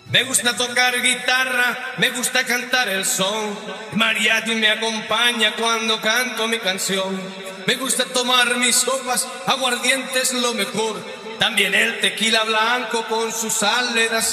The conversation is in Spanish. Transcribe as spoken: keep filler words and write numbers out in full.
Me gusta tocar guitarra, me gusta cantar el son. Mariachi me acompaña cuando canto mi canción. Me gusta tomar mis sopas, aguardiente es lo mejor. También el tequila blanco con su sal le da